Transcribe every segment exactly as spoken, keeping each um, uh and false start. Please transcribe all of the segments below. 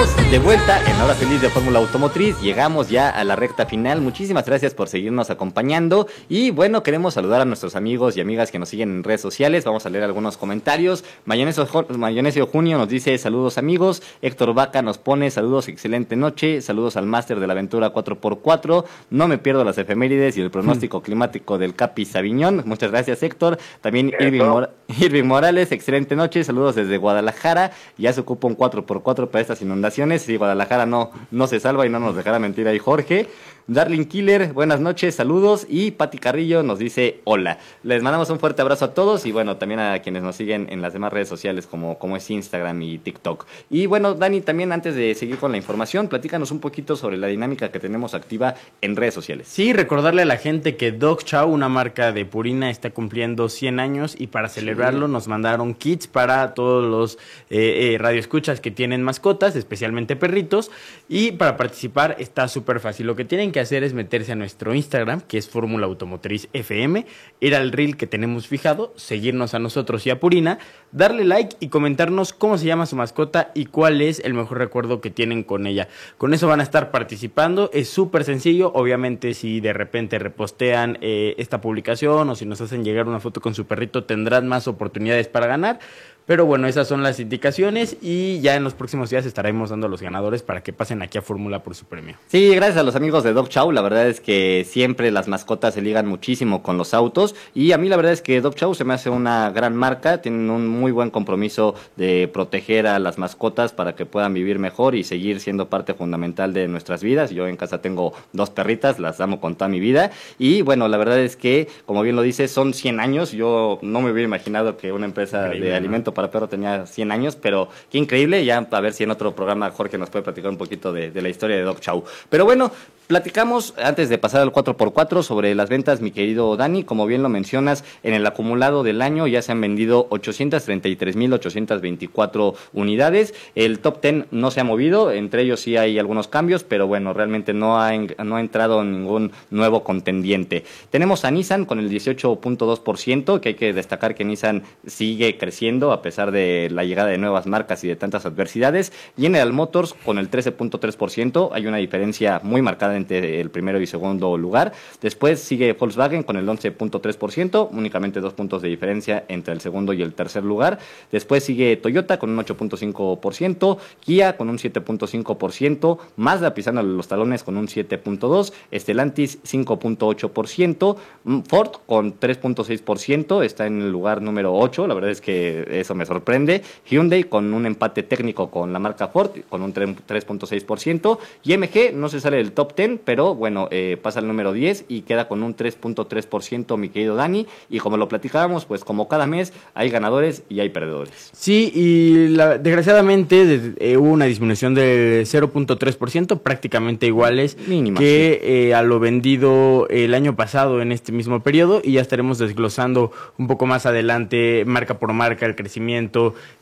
estamos de vuelta en Hora Feliz de Fórmula Automotriz. Llegamos ya a la recta final. Muchísimas gracias por seguirnos acompañando. Y bueno, queremos saludar a nuestros amigos y amigas que nos siguen en redes sociales. Vamos a leer algunos comentarios. Mayonesio, Mayonesio Junio nos dice saludos amigos. Héctor Vaca nos pone saludos, excelente noche. Saludos al máster de la aventura cuatro por cuatro. No me pierdo las efemérides y el pronóstico climático del Capi Sabiñón. Muchas gracias, Héctor. También Irving, Mor Irving Morales, excelente noche. Saludos desde Guadalajara. Ya se ocupa un cuatro por cuatro para estas inundaciones. Si Guadalajara no, no se salva y no nos dejará mentir ahí Jorge. Darling Killer, buenas noches, saludos. Y Pati Carrillo nos dice hola. Les mandamos un fuerte abrazo a todos y bueno, también a quienes nos siguen en las demás redes sociales como, como es Instagram y TikTok. Y bueno, Dani, también antes de seguir con la información, platícanos un poquito sobre la dinámica que tenemos activa en redes sociales. Sí, recordarle a la gente que Dog Chow, una marca de Purina, está cumpliendo cien años y para celebrarlo sí. nos mandaron kits para todos los eh, eh, radioescuchas que tienen mascotas, especialmente perritos. Y para participar está súper fácil. Lo que tienen que hacer es meterse a nuestro Instagram, que es Fórmula Automotriz F M, ir al reel que tenemos fijado, seguirnos a nosotros y a Purina, darle like y comentarnos cómo se llama su mascota y cuál es el mejor recuerdo que tienen con ella. Con eso van a estar participando, es súper sencillo. Obviamente si de repente repostean eh, esta publicación o si nos hacen llegar una foto con su perrito tendrán más oportunidades para ganar. Pero bueno, esas son las indicaciones y ya en los próximos días estaremos dando a los ganadores para que pasen aquí a Fórmula por su premio. Sí, gracias a los amigos de Dog Chow. La verdad es que siempre las mascotas se ligan muchísimo con los autos y a mí la verdad es que Dog Chow se me hace una gran marca. Tienen un muy buen compromiso de proteger a las mascotas para que puedan vivir mejor y seguir siendo parte fundamental de nuestras vidas. Yo en casa tengo dos perritas, las amo con toda mi vida y bueno, la verdad es que, como bien lo dices, son cien años. Yo no me hubiera imaginado que una empresa increíble, de alimento para perro tenía cien años, pero qué increíble. Ya a ver si en otro programa Jorge nos puede platicar un poquito de, de la historia de Dog Chow. Pero bueno, platicamos antes de pasar al cuatro por cuatro sobre las ventas, mi querido Dani. Como bien lo mencionas, en el acumulado del año ya se han vendido ochocientas treinta y tres mil ochocientas veinticuatro unidades. El top diez no se ha movido, entre ellos sí hay algunos cambios, pero bueno, realmente no ha, no ha entrado ningún nuevo contendiente. Tenemos a Nissan con el dieciocho punto dos por ciento, que hay que destacar que Nissan sigue creciendo a pesar de de la llegada de nuevas marcas y de tantas adversidades. General Motors con el trece punto tres por ciento, hay una diferencia muy marcada entre el primero y segundo lugar. Después sigue Volkswagen con el once punto tres por ciento, únicamente dos puntos de diferencia entre el segundo y el tercer lugar. Después sigue Toyota con un ocho punto cinco por ciento, Kia con un siete punto cinco por ciento, Mazda pisando los talones con un siete punto dos por ciento, Stellantis cinco punto ocho por ciento, Ford con tres punto seis por ciento, está en el lugar número ocho, la verdad es que eso me sorprende. Hyundai con un empate técnico con la marca Ford con un tres punto seis por ciento y M G no se sale del top diez, pero bueno, eh, pasa al número diez y queda con un tres punto tres por ciento, mi querido Dani. Y como lo platicábamos, pues como cada mes hay ganadores y hay perdedores. Sí, y la, desgraciadamente de, eh, hubo una disminución de cero punto tres por ciento, prácticamente iguales Mínima, que sí. eh, a lo vendido el año pasado en este mismo periodo, y ya estaremos desglosando un poco más adelante marca por marca el crecimiento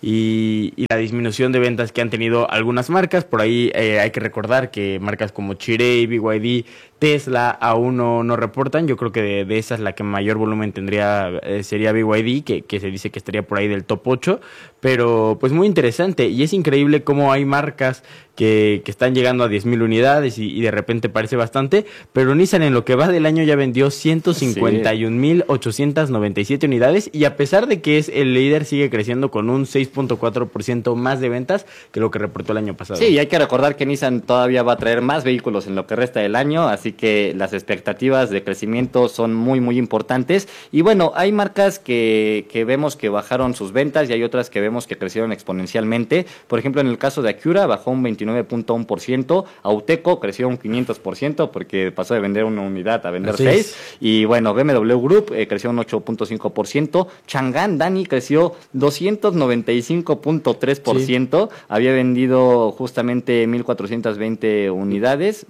Y, y la disminución de ventas que han tenido algunas marcas. Por ahí eh, hay que recordar que marcas como Chery, B Y D, Tesla aún no, no reportan. Yo creo que de, de esas la que mayor volumen tendría eh, sería B Y D, que, que se dice que estaría por ahí del top ocho, pero pues muy interesante y es increíble cómo hay marcas que, que están llegando a diez mil unidades y, y de repente parece bastante, pero Nissan en lo que va del año ya vendió ciento cincuenta y un mil ochocientas noventa y siete unidades y a pesar de que es el líder sigue creciendo con un seis punto cuatro por ciento más de ventas que lo que reportó el año pasado. Sí, y hay que recordar que Nissan todavía va a traer más vehículos en lo que resta del año, así que las expectativas de crecimiento son muy muy importantes y bueno, hay marcas que, que vemos que bajaron sus ventas y hay otras que vemos que crecieron exponencialmente. Por ejemplo, en el caso de Acura bajó un veintinueve punto uno por ciento, Auteco creció un quinientos por ciento porque pasó de vender una unidad a vender Así seis es. Y bueno, B M W Group eh, creció un ocho punto cinco por ciento, Chang'an, Dani, creció doscientos noventa y cinco punto tres por ciento, sí. Había vendido justamente mil cuatrocientas veinte unidades. Pero no, había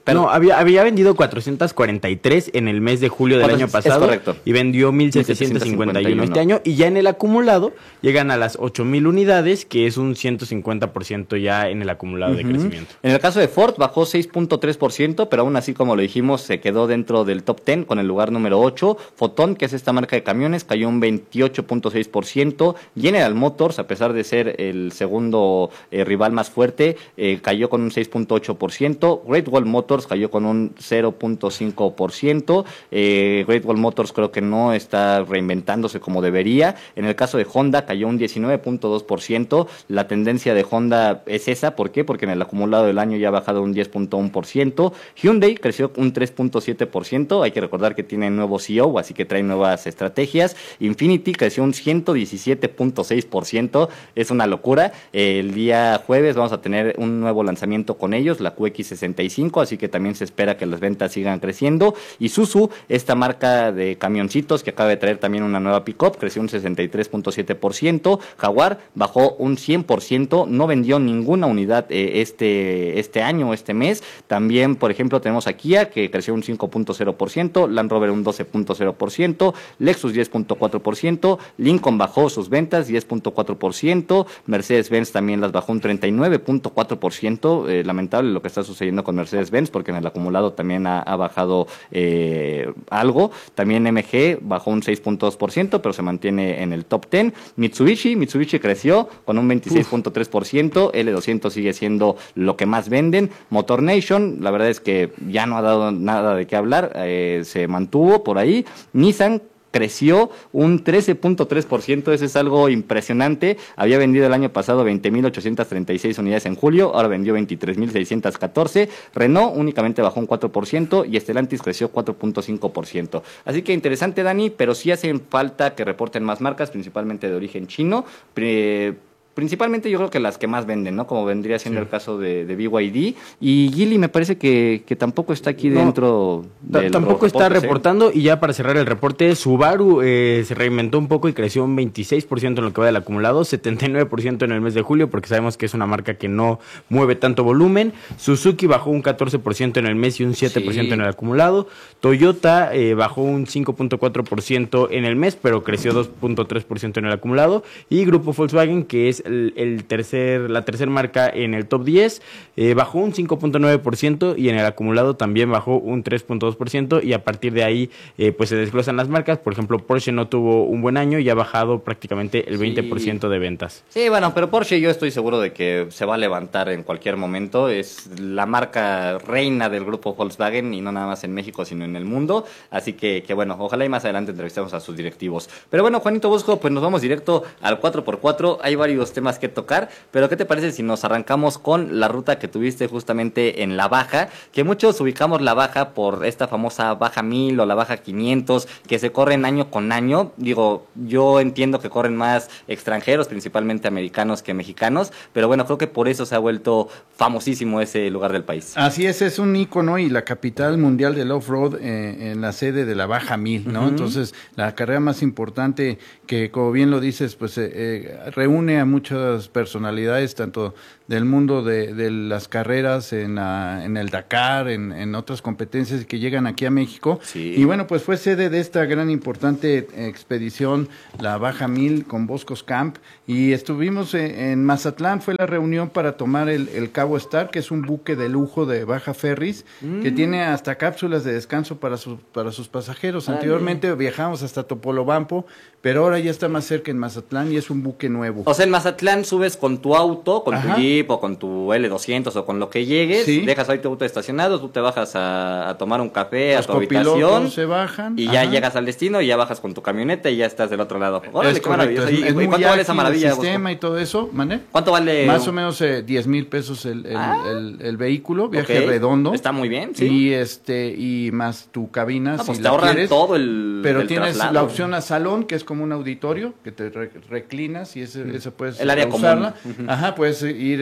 había, había vendido cuatrocientas cuarenta y tres en el mes de julio del año pasado. Es correcto. Y vendió mil setecientos cincuenta y uno este año. Y ya en el acumulado llegan a las ocho mil unidades, que es un ciento cincuenta por ciento ya en el acumulado uh-huh. de crecimiento. En el caso de Ford bajó seis punto tres por ciento, pero aún así, como lo dijimos, se quedó dentro del top diez con el lugar número ocho. Foton, que es esta marca de camiones, cayó un veintiocho punto seis por ciento. General Motors, a pesar de ser el segundo eh, rival más fuerte, eh, cayó con un seis punto ocho por ciento. Great Wall Motors cayó con un cero punto cinco por ciento. Eh, Great Wall Motors creo que no está reinventándose como debería. En el caso de Honda cayó un diecinueve punto dos por ciento. La tendencia de Honda es esa. ¿Por qué? Porque en el acumulado del año ya ha bajado un diez punto uno por ciento. Hyundai creció un tres punto siete por ciento. Hay que recordar que tiene nuevo C E O, así que trae nuevas estrategias. Infiniti creció un ciento diecisiete punto seis por ciento. Es una locura. Eh, el día jueves vamos a tener un nuevo lanzamiento con ellos, la Q X sesenta y cinco, así que también se espera que las ventas sigan creciendo. Y Isuzu, esta marca de camioncitos que acaba de traer también una nueva pick-up, creció un sesenta y tres punto siete por ciento. Jaguar bajó un cien por ciento, no vendió ninguna unidad eh, este, este año, este mes. También, por ejemplo, tenemos a Kia, que creció un cinco punto cero por ciento, Land Rover un doce punto cero por ciento, Lexus diez punto cuatro por ciento, Lincoln bajó sus ventas diez punto cuatro por ciento, Mercedes-Benz también las bajó un treinta y nueve punto cuatro por ciento. Eh, lamentable lo que está sucediendo con Mercedes-Benz, porque en el acumulado también ha, ha bajado eh, algo. También M G bajó un seis punto dos por ciento, pero se mantiene en el top diez. Mitsubishi, Mitsubishi creció con un veintiséis punto tres por ciento, L doscientos sigue siendo lo que más venden. Motor Nation, la verdad es que ya no ha dado nada de qué hablar, eh, se mantuvo por ahí. Nissan creció un trece punto tres por ciento, eso es algo impresionante. Había vendido el año pasado veinte mil ochocientas treinta y seis unidades en julio, ahora vendió veintitrés mil seiscientas catorce. Renault únicamente bajó un cuatro por ciento y Stellantis creció cuatro punto cinco por ciento. Así que interesante, Dani, pero sí hacen falta que reporten más marcas, principalmente de origen chino. Pre- Principalmente yo creo que las que más venden, ¿no? Como vendría siendo sí. el caso de, de B Y D. Y Geely me parece que, que tampoco está aquí no, dentro del Tampoco está reportando. ¿eh? Y ya para cerrar el reporte, Subaru eh, se reinventó un poco y creció un veintiséis por ciento en lo que va del acumulado, setenta y nueve por ciento en el mes de julio, porque sabemos que es una marca que no mueve tanto volumen. Suzuki bajó un catorce por ciento en el mes y un siete por ciento sí. en el acumulado. Toyota eh, bajó un cinco punto cuatro por ciento en el mes, pero creció dos punto tres por ciento en el acumulado. Y Grupo Volkswagen, que es El, el tercer, la tercera marca en el top diez, eh, bajó un cinco punto nueve por ciento y en el acumulado también bajó un tres punto dos por ciento, y a partir de ahí eh, pues se desglosan las marcas. Por ejemplo, Porsche no tuvo un buen año y ha bajado prácticamente el veinte por ciento sí. de ventas. Sí, bueno, pero Porsche yo estoy seguro de que se va a levantar en cualquier momento. Es la marca reina del grupo Volkswagen, y no nada más en México sino en el mundo, así que, que bueno, ojalá y más adelante entrevistemos a sus directivos. Pero bueno, Juanito Bosco, pues nos vamos directo al cuatro por cuatro. Hay varios temas que tocar, pero ¿qué te parece si nos arrancamos con la ruta que tuviste justamente en la baja? Que muchos ubicamos la baja por esta famosa baja mil o la baja quinientos, que se corren año con año. Digo, yo entiendo que corren más extranjeros, principalmente americanos, que mexicanos, pero bueno, creo que por eso se ha vuelto famosísimo ese lugar del país. Así es, es un ícono y la capital mundial del off-road eh, en la sede de la baja mil, ¿no? Uh-huh. Entonces, la carrera más importante que, como bien lo dices, pues eh, eh, reúne a muchas personalidades, tanto del mundo de, de las carreras en, la, en el Dakar, en, en otras competencias que llegan aquí a México. Sí. Y bueno, pues fue sede de esta gran importante expedición, la Baja Mil con Boscos Camp, y estuvimos en, en Mazatlán. Fue la reunión para tomar el, el Cabo Star, que es un buque de lujo de Baja Ferries, mm. que tiene hasta cápsulas de descanso para, su, para sus pasajeros. Vale. Anteriormente viajamos hasta Topolobampo, pero ahora ya está más cerca en Mazatlán y es un buque nuevo. O sea, en Mazatlán subes con tu auto, con Ajá. tu Jeep o con tu L doscientos o con lo que llegues, sí. dejas ahí tu auto estacionado, tú te bajas a, a tomar un café Los a tu habitación se bajan, y Ajá. ya llegas al destino y ya bajas con tu camioneta y ya estás del otro lado. Órale, qué maravilloso. ¿Y, ¿y cuánto vale esa maravilla? El sistema y todo eso, ¿mané? ¿Cuánto vale? Más o menos eh, diez mil pesos el, el, ah. el, el vehículo, viaje okay. redondo. Está muy bien, sí. Y este y más tu cabina, ah, si pues la te ahorran quieres, todo el pero el tienes traslado. La opción a salón, que es como un auditorio, que te re reclinas y ese, ese puedes el área usarla. común. Ajá, puedes ir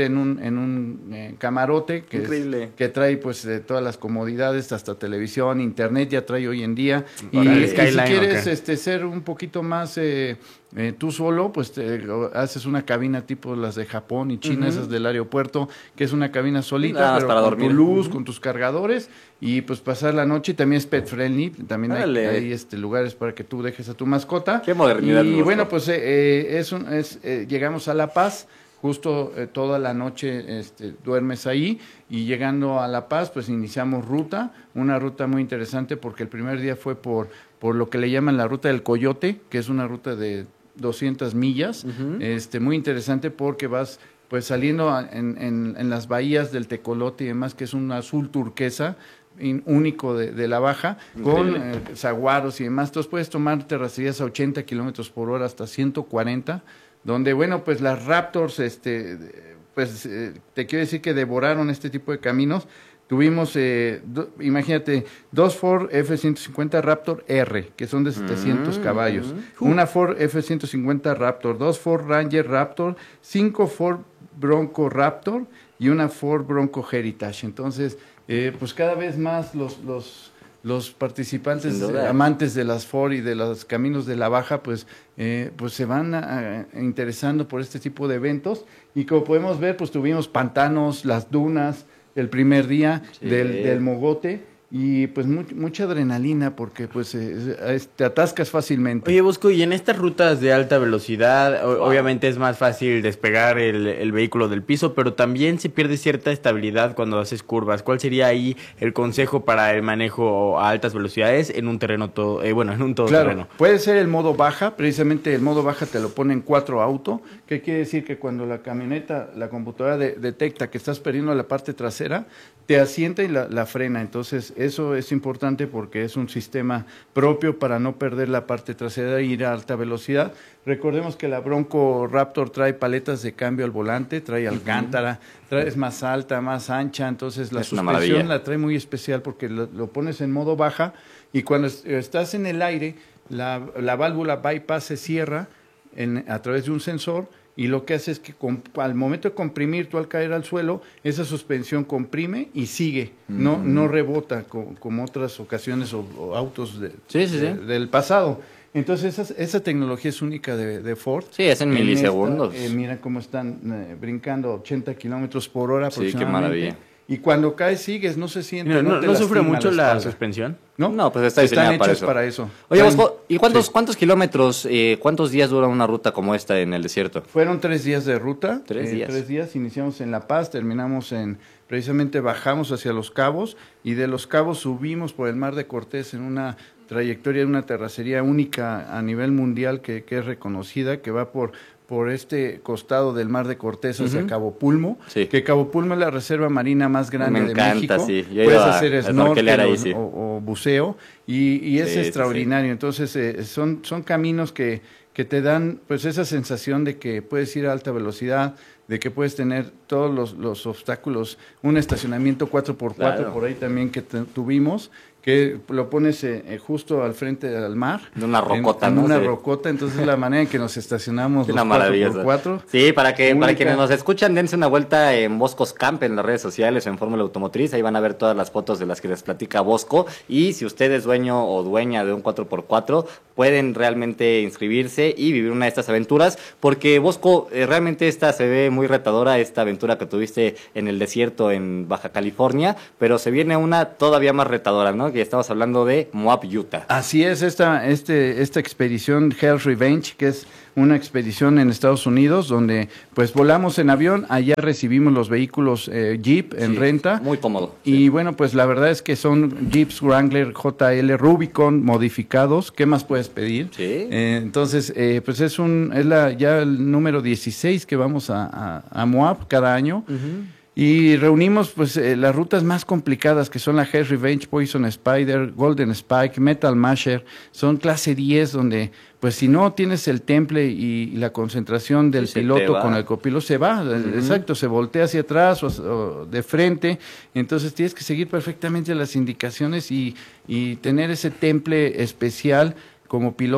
en un, en un eh, camarote que, es, que trae pues eh, todas las comodidades, hasta televisión, internet ya trae hoy en día. Y, y si quieres okay. este, ser un poquito más eh, eh, tú solo, pues te, haces una cabina tipo las de Japón y China, uh-huh. esas del aeropuerto, que es una cabina solita, ah, pero con dormir. tu luz, uh-huh. con tus cargadores, y pues pasar la noche. Y también es pet friendly, también hay, hay este, lugares para que tú dejes a tu mascota. Qué modernidad. Y bueno, pues eh, eh, es un, es, eh, llegamos a La Paz. Justo eh, toda la noche este, duermes ahí, y llegando a La Paz pues iniciamos ruta, una ruta muy interesante porque el primer día fue por, por lo que le llaman la ruta del Coyote, que es una ruta de doscientas millas, uh-huh. este, muy interesante porque vas pues saliendo a, en, en, en las bahías del Tecolote y demás, que es un azul turquesa, In, único de, de la Baja, con eh, saguaros y demás. Entonces puedes tomar terracerías a ochenta kilómetros por hora hasta ciento cuarenta, donde, bueno, pues las Raptors, este, pues eh, te quiero decir que devoraron este tipo de caminos. Tuvimos, eh, do, imagínate, dos Ford F ciento cincuenta Raptor R, que son de setecientos mm, caballos, uh. una Ford F ciento cincuenta Raptor, dos Ford Ranger Raptor, cinco Ford Bronco Raptor y una Ford Bronco Heritage. Entonces, eh, pues cada vez más los... los los participantes eh, amantes de las Ford y de los caminos de la Baja, pues, eh, pues se van a, a, interesando por este tipo de eventos. Y como podemos ver, pues tuvimos pantanos, las dunas, el primer día sí. del, del Mogote. Y pues mu mucha adrenalina porque pues eh, te atascas fácilmente. Oye, Bosco, y en estas rutas de alta velocidad, wow. obviamente es más fácil despegar el, el vehículo del piso, pero también se pierde cierta estabilidad cuando haces curvas. ¿Cuál sería ahí el consejo para el manejo a altas velocidades en un terreno todo, eh, bueno, en un todoterreno? Claro, puede ser el modo baja, precisamente el modo baja te lo pone en cuatro auto, que quiere decir que cuando la camioneta, la computadora de, detecta que estás perdiendo la parte trasera, te asienta y la, la frena. Entonces eso es importante porque es un sistema propio para no perder la parte trasera e ir a alta velocidad. Recordemos que la Bronco Raptor trae paletas de cambio al volante, trae alcántara, trae, es más alta, más ancha, entonces la es suspensión la trae muy especial porque lo, lo pones en modo baja, y cuando estás en el aire, la, la válvula bypass se cierra en, a través de un sensor, y lo que hace es que con, al momento de comprimir, tú al caer al suelo, esa suspensión comprime y sigue, mm. no no rebota co, como otras ocasiones o, o autos de, sí, sí, de, sí. del pasado. Entonces esa, esa tecnología es única de, de Ford. Sí, es en, en milisegundos. Esta, eh, mira cómo están eh, brincando ochenta kilómetros por hora aproximadamente. Sí, qué maravilla. Y cuando caes sigues, no se siente. Mira, no, no, no, no sufre mucho la, la suspensión. ¿No? No, pues está diseñada para eso. para eso. Oye, Bosco, ¿y cuántos, sí. cuántos kilómetros, eh, cuántos días dura una ruta como esta en el desierto? Fueron tres días de ruta. Tres eh, días. Tres días. Iniciamos en La Paz, terminamos en, precisamente bajamos hacia Los Cabos, y de Los Cabos subimos por el Mar de Cortés en una trayectoria de una terracería única a nivel mundial que, que es reconocida, que va por... por este costado del Mar de Cortés hacia uh-huh. Cabo Pulmo, sí. que Cabo Pulmo es la reserva marina más grande Me de encanta, México. Sí. Puedes hacer snorkel ahí, o, sí. o, o buceo, y, y es sí, extraordinario. Sí. Entonces, eh, son, son caminos que, que te dan pues esa sensación de que puedes ir a alta velocidad, de que puedes tener todos los, los obstáculos, un estacionamiento cuatro por cuatro claro. por ahí también que tuvimos, que lo pones eh, justo al frente del mar. De una rocota, en, en ¿no? una sí. rocota, entonces la manera en que nos estacionamos los cuatro por cuatro. Sí, para que para quienes nos escuchan, dense una vuelta en Boscos Camp, en las redes sociales, en Fórmula Automotriz, ahí van a ver todas las fotos de las que les platica Bosco, y si usted es dueño o dueña de un cuatro por cuatro, pueden realmente inscribirse y vivir una de estas aventuras, porque Bosco, eh, realmente esta se ve muy retadora, esta aventura que tuviste en el desierto en Baja California, pero se viene una todavía más retadora, ¿no? Que estamos hablando de Moab, Utah. Así es, esta, este, esta expedición Hell's Revenge, que es una expedición en Estados Unidos, donde pues volamos en avión, allá recibimos los vehículos eh, Jeep en sí, renta. Muy cómodo. Y sí. bueno, pues la verdad es que son Jeeps Wrangler J L Rubicon modificados. ¿Qué más puedes pedir? Sí. Eh, entonces, eh, pues es un es la ya el número dieciséis que vamos a, a, a Moab cada año. Uh-huh. Y reunimos pues eh, las rutas más complicadas, que son la Hell's Revenge, Poison Spider, Golden Spike, Metal Masher. Son clase diez, donde pues si no tienes el temple y, y la concentración del sí, piloto con el copiloto, se va, uh-huh. exacto, se voltea hacia atrás o, o de frente. Entonces tienes que seguir perfectamente las indicaciones y, y tener ese temple especial como piloto,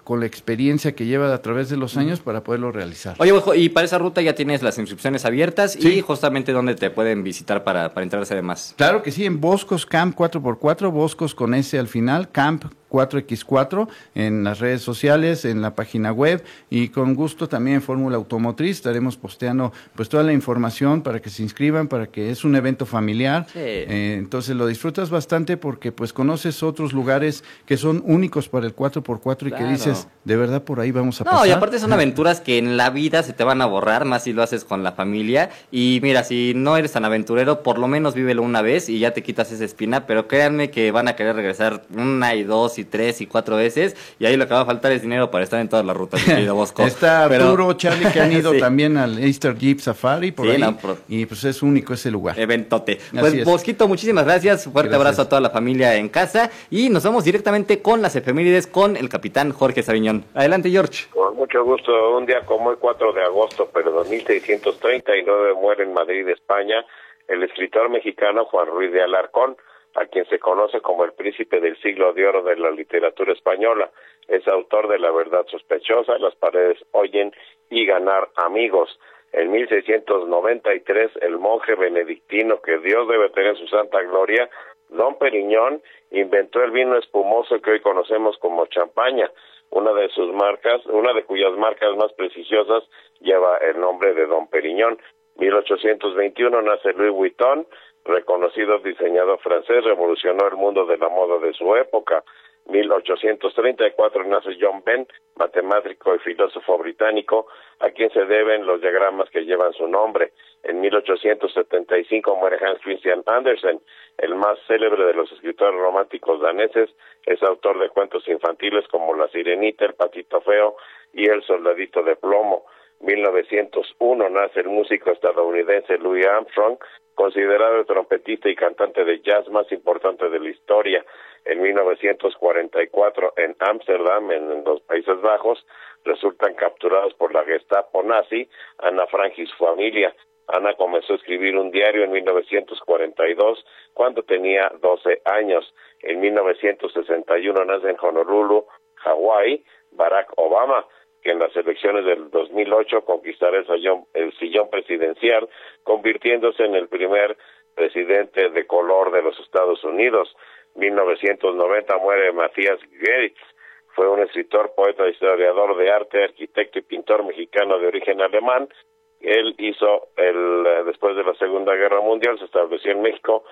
con la experiencia que lleva a través de los años para poderlo realizar. Oye, y para esa ruta ya tienes las inscripciones abiertas sí. y justamente dónde te pueden visitar para, para enterarse de más. Claro que sí, en Boscos Camp cuatro por cuatro, Boscos con S al final, Camp cuatro equis cuatro, en las redes sociales, en la página web, y con gusto también en Fórmula Automotriz estaremos posteando pues toda la información para que se inscriban, para que es un evento familiar, sí. eh, entonces lo disfrutas bastante porque pues conoces otros lugares que son únicos para el cuatro por cuatro claro. y que dices, de verdad por ahí vamos a no, pasar. No, y aparte son aventuras que en la vida se te van a borrar, más si lo haces con la familia, y mira, si no eres tan aventurero, por lo menos vívelo una vez y ya te quitas esa espina, pero créanme que van a querer regresar una y dos y tres y cuatro veces, y ahí lo que va a faltar es dinero para estar en todas las rutas, mi querido Bosco. Está Arturo, pero... Charlie, que han ido sí. también al Easter Jeep Safari, por sí, ahí, no, pero... y pues es único ese lugar. Eventote. Pues Bosquito, muchísimas gracias, fuerte gracias. Abrazo a toda la familia en casa, y nos vamos directamente con las efemérides con el capitán Jorge Saviñón. Adelante, George. Con mucho gusto, un día como el cuatro de agosto, pero de mil seiscientos treinta y nueve muere en Madrid, España, el escritor mexicano Juan Ruiz de Alarcón, a quien se conoce como el príncipe del siglo de oro de la literatura española. Es autor de La verdad sospechosa, Las paredes oyen y Ganar amigos. En mil seiscientos noventa y tres, el monje benedictino, que Dios debe tener en su santa gloria, Don Periñón, inventó el vino espumoso que hoy conocemos como champaña, una de sus marcas, una de cuyas marcas más prestigiosas lleva el nombre de Don Periñón. mil ochocientos veintiuno nace Louis Vuitton, reconocido diseñador francés, revolucionó el mundo de la moda de su época. mil ochocientos treinta y cuatro nace John Venn, matemático y filósofo británico, a quien se deben los diagramas que llevan su nombre. En mil ochocientos setenta y cinco muere Hans Christian Andersen, el más célebre de los escritores románticos daneses, es autor de cuentos infantiles como La Sirenita, El Patito Feo y El Soldadito de Plomo. mil novecientos uno nace el músico estadounidense Louis Armstrong, considerado el trompetista y cantante de jazz más importante de la historia. En mil novecientos cuarenta y cuatro, en Ámsterdam, en los Países Bajos, resultan capturados por la Gestapo nazi Ana Frank y su familia. Ana comenzó a escribir un diario en mil novecientos cuarenta y dos, cuando tenía doce años. En mil novecientos sesenta y uno nace en Honolulu, Hawái, Barack Obama, que en las elecciones del dos mil ocho conquistará el sillón, el sillón presidencial, convirtiéndose en el primer presidente de color de los Estados Unidos. mil novecientos noventa muere Matthias Goethe, fue un escritor, poeta, historiador de arte, arquitecto y pintor mexicano de origen alemán. Él hizo, el después de la Segunda Guerra Mundial, se estableció en México.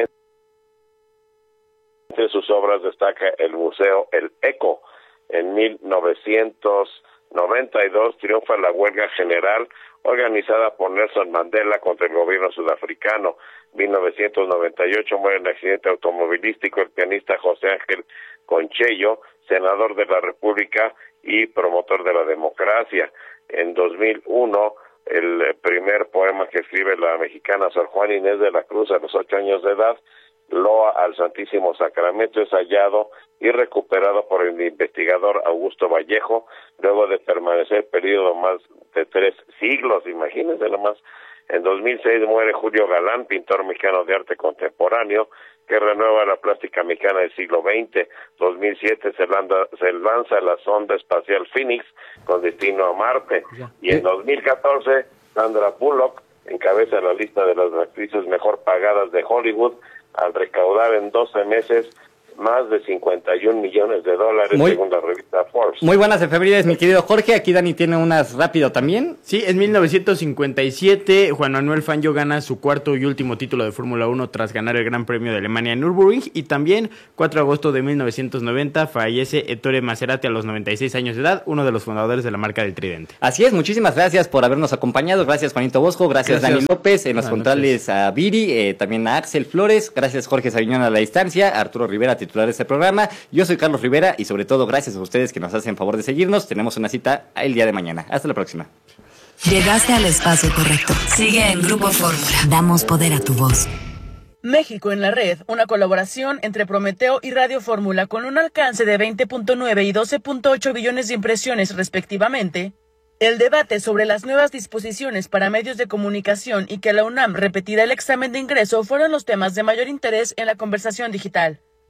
Entre sus obras destaca el Museo El Eco. En mil novecientos noventa y dos triunfa la huelga general organizada por Nelson Mandela contra el gobierno sudafricano. mil novecientos noventa y ocho muere en accidente automovilístico el pianista José Ángel Conchello, senador de la República y promotor de la democracia. En dos mil uno, el primer poema que escribe la mexicana Sor Juana Inés de la Cruz a los ocho años de edad, Loa al Santísimo Sacramento, es hallado y recuperado por el investigador Augusto Vallejo, luego de permanecer periodo más de tres siglos, imagínense nomás. En dos mil seis muere Julio Galán, pintor mexicano de arte contemporáneo, que renueva la plástica mexicana del siglo veinte. dos mil siete se lanza, se lanza la sonda espacial Phoenix con destino a Marte. Y en dos mil catorce, Sandra Bullock encabeza la lista de las actrices mejor pagadas de Hollywood, al recaudar en doce meses más de cincuenta y un millones de dólares, muy, según la revista Forbes. Muy buenas efemérides, mi querido Jorge. Aquí Dani tiene unas rápido también. Sí, en mil novecientos cincuenta y siete, Juan Manuel Fangio gana su cuarto y último título de Fórmula uno tras ganar el Gran Premio de Alemania en Nürburgring. Y también, cuatro de agosto de mil novecientos noventa, fallece Ettore Maserati a los noventa y seis años de edad, uno de los fundadores de la marca del Tridente. Así es, muchísimas gracias por habernos acompañado. Gracias, Juanito Bosco. Gracias, gracias. Dani López. En los controles a Viri, eh, también a Axel Flores. Gracias, Jorge Saviñón a la distancia. Arturo Rivera, titular de este programa. Yo soy Carlos Rivera y sobre todo gracias a ustedes que nos hacen favor de seguirnos. Tenemos una cita el día de mañana. Hasta la próxima. Llegaste al espacio correcto. Sigue en Grupo Fórmula. Damos poder a tu voz. México en la red, una colaboración entre Prometeo y Radio Fórmula con un alcance de veinte punto nueve y doce punto ocho billones de impresiones respectivamente. El debate sobre las nuevas disposiciones para medios de comunicación y que la UNAM repetirá el examen de ingreso fueron los temas de mayor interés en la conversación digital.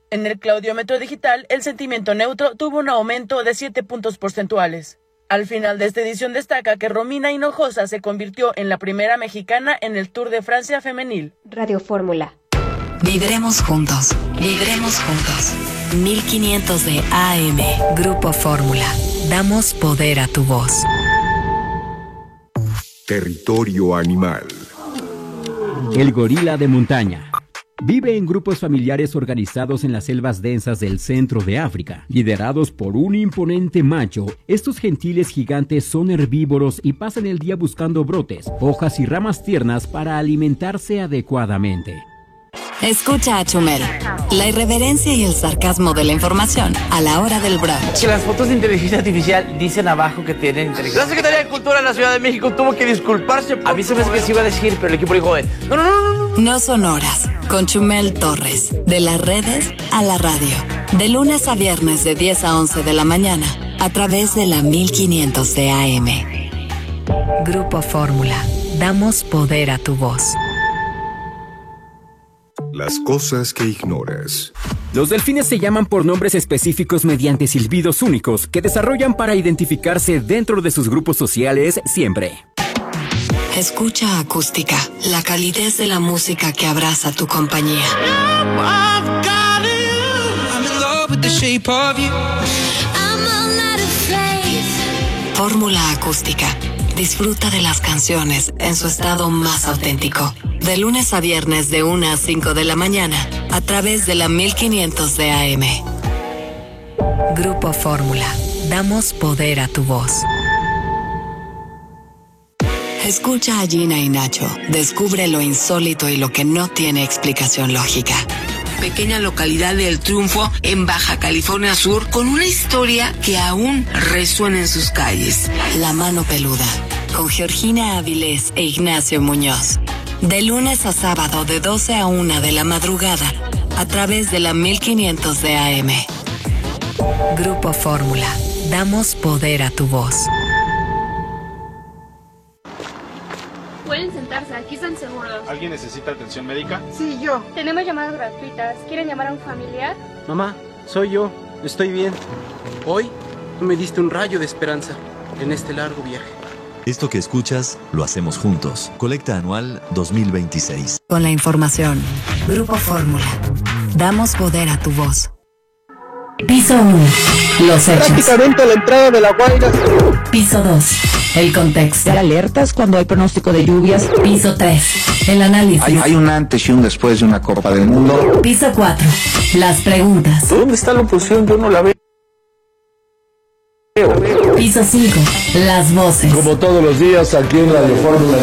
En el claudiómetro digital, el sentimiento neutro tuvo un aumento de siete puntos porcentuales. Al final de esta edición destaca que Romina Hinojosa se convirtió en la primera mexicana en el Tour de Francia femenil. Radio Fórmula. Vibremos juntos, vibremos juntos. mil quinientos de A M, Grupo Fórmula. Damos poder a tu voz. Territorio animal. El gorila de montaña. Vive en grupos familiares organizados en las selvas densas del centro de África, liderados por un imponente macho. Estos gentiles gigantes son herbívoros y pasan el día buscando brotes, hojas y ramas tiernas para alimentarse adecuadamente. Escucha a Chumel, la irreverencia y el sarcasmo de la información a la hora del brunch. Que las fotos de inteligencia artificial dicen abajo que tienen inteligencia. La Secretaría de Cultura de la Ciudad de México tuvo que disculparse. A mí se me hace que se iba a decir, pero el equipo dijo, no, no, no, no. No son horas, con Chumel Torres, de las redes a la radio. De lunes a viernes de diez a once de la mañana, a través de la mil quinientos de A M. Grupo Fórmula, damos poder a tu voz. Las cosas que ignoras. Los delfines se llaman por nombres específicos mediante silbidos únicos que desarrollan para identificarse dentro de sus grupos sociales siempre. Escucha Acústica, la calidez de la música que abraza tu compañía. Fórmula Acústica. Disfruta de las canciones en su estado más auténtico. De lunes a viernes de una a cinco de la mañana, a través de la mil quinientos de A M. Grupo Fórmula. Damos poder a tu voz. Escucha a Gina y Nacho. Descubre lo insólito y lo que no tiene explicación lógica. Pequeña localidad de El Triunfo, en Baja California Sur, con una historia que aún resuena en sus calles. La mano peluda, con Georgina Avilés e Ignacio Muñoz. De lunes a sábado de doce a una de la madrugada, a través de la mil quinientos de A M. Grupo Fórmula. Damos poder a tu voz. Pueden sentarse, aquí están seguros. ¿Alguien necesita atención médica? Sí, yo. Tenemos llamadas gratuitas. ¿Quieren llamar a un familiar? Mamá, soy yo. Estoy bien. Hoy tú me diste un rayo de esperanza en este largo viaje. Esto que escuchas, lo hacemos juntos. Colecta anual dos mil veintiséis. Con la información. Grupo Fórmula. Damos poder a tu voz. Piso uno. Los hechos. Prácticamente a la entrada de la Guaira. Piso dos. El contexto. Dar alertas cuando hay pronóstico de lluvias. Piso tres. El análisis. Hay, hay un antes y un después de una Copa del Mundo. Piso cuatro. Las preguntas. ¿Dónde está la oposición? Yo no la veo. Piso cinco. Las voces. Como todos los días aquí en Radio Fórmula.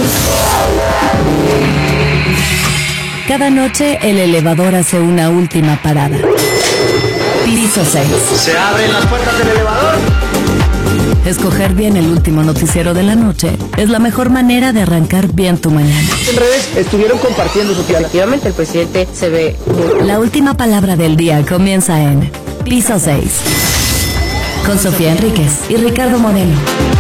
Cada noche el elevador hace una última parada. Piso seis. Se abren las puertas del elevador. Escoger bien el último noticiero de la noche es la mejor manera de arrancar bien tu mañana. En redes estuvieron compartiendo su piel. Efectivamente, el presidente se ve muy... La última palabra del día comienza en Piso seis. Con Sofía Enríquez y Ricardo Moreno.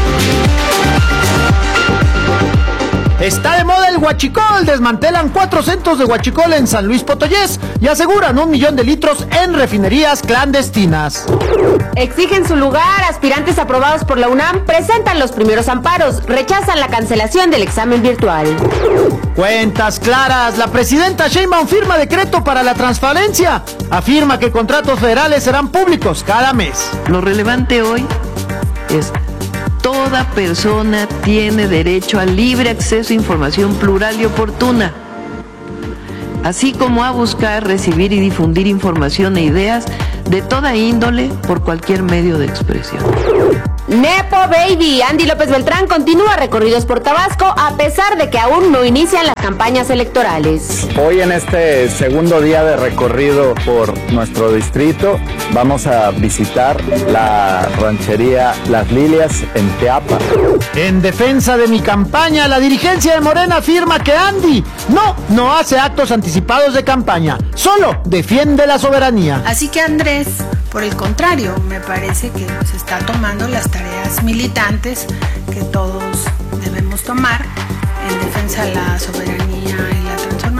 Está de moda el huachicol. Desmantelan cuatro centros de huachicol en San Luis Potoyés y aseguran un millón de litros en refinerías clandestinas. Exigen su lugar. Aspirantes aprobados por la UNAM presentan los primeros amparos. Rechazan la cancelación del examen virtual. Cuentas claras. La presidenta Sheinbaum firma decreto para la transparencia. Afirma que contratos federales serán públicos cada mes. Lo relevante hoy es: toda persona tiene derecho al libre acceso a información plural y oportuna, así como a buscar, recibir y difundir información e ideas de toda índole por cualquier medio de expresión. Nepo Baby. Andy López Beltrán continúa recorridos por Tabasco a pesar de que aún no inician las campañas electorales. Hoy, en este segundo día de recorrido por nuestro distrito, vamos a visitar la ranchería Las Lilias en Teapa. En defensa de mi campaña, la dirigencia de Morena afirma que Andy no, no hace actos anticipados de campaña, solo defiende la soberanía. Así que Andrés, por el contrario, me parece que se está tomando las tareas militantes que todos debemos tomar en defensa de la soberanía y la transformación.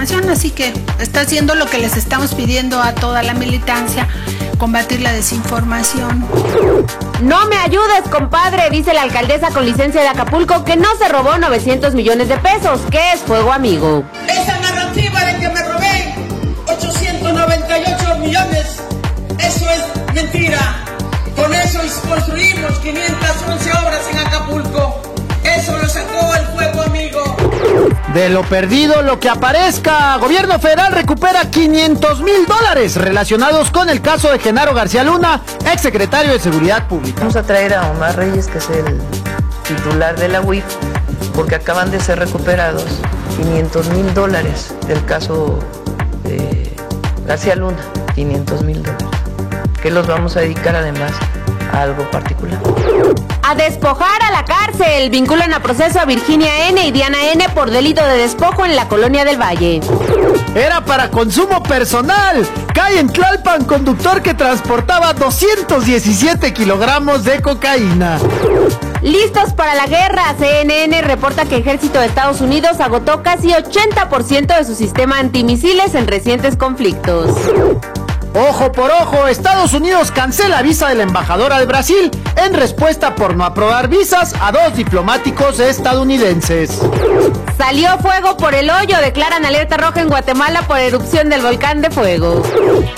desinformación, así que está haciendo lo que les estamos pidiendo a toda la militancia, combatir la desinformación. No me ayudes, compadre, dice la alcaldesa con licencia de Acapulco que no se robó novecientos millones de pesos, que es fuego amigo. Esa narrativa de que me robé ochocientos noventa y ocho millones, eso es mentira. Con eso construimos quinientas once obras en Acapulco. Eso lo sacó el fuego amigo. De lo perdido, lo que aparezca. Gobierno federal recupera quinientos mil dólares relacionados con el caso de Genaro García Luna, exsecretario de Seguridad Pública. Vamos a traer a Omar Reyes, que es el titular de la U I F, porque acaban de ser recuperados quinientos mil dólares del caso de García Luna, quinientos mil dólares, que los vamos a dedicar además a algo particular. A despojar a la cárcel. Vinculan a proceso a Virginia N y Diana N por delito de despojo en la Colonia del Valle. Era para consumo personal. Cae en Tlalpan conductor que transportaba doscientos diecisiete kilogramos de cocaína. Listos para la guerra. C N N reporta que el ejército de Estados Unidos agotó casi ochenta por ciento de su sistema antimisiles en recientes conflictos. Ojo por ojo, Estados Unidos cancela visa de la embajadora de Brasil en respuesta por no aprobar visas a dos diplomáticos estadounidenses. Salió fuego por el hoyo, declaran alerta roja en Guatemala por erupción del volcán de fuego.